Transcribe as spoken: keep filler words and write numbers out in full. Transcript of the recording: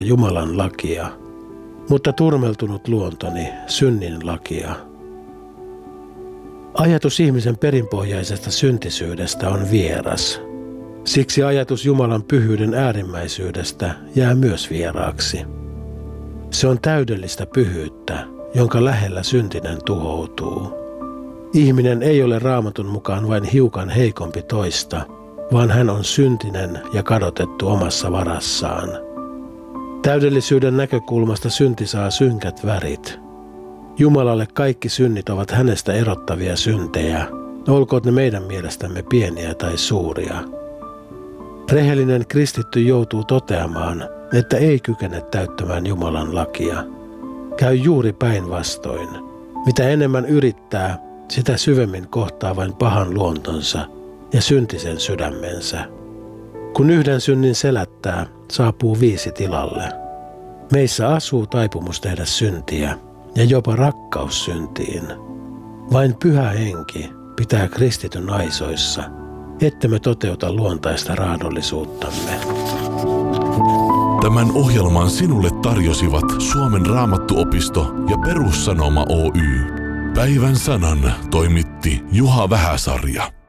Jumalan lakia, mutta turmeltunut luontoni synnin lakia. Ajatus ihmisen perinpohjaisesta syntisyydestä on vieras. Siksi ajatus Jumalan pyhyyden äärimmäisyydestä jää myös vieraaksi. Se on täydellistä pyhyyttä, jonka lähellä syntinen tuhoutuu. Ihminen ei ole Raamatun mukaan vain hiukan heikompi toista, vaan hän on syntinen ja kadotettu omassa varassaan. Täydellisyyden näkökulmasta synti saa synkät värit. Jumalalle kaikki synnit ovat hänestä erottavia syntejä, olkoot ne meidän mielestämme pieniä tai suuria. Rehellinen kristitty joutuu toteamaan, että ei kykene täyttämään Jumalan lakia. Käy juuri päinvastoin. Mitä enemmän yrittää, sitä syvemmin kohtaa vain pahan luontonsa ja syntisen sydämensä. Kun yhden synnin selättää, saapuu viisi tilalle. Meissä asuu taipumus tehdä syntiä ja jopa rakkaus syntiin. Vain Pyhä Henki pitää kristityn aisoissa, ettemme toteuta luontaista raadollisuuttamme. Tämän ohjelman sinulle tarjosivat Suomen Raamattuopisto ja Perussanoma Oy. Päivän sanan toimitti Juha Vähäsarja.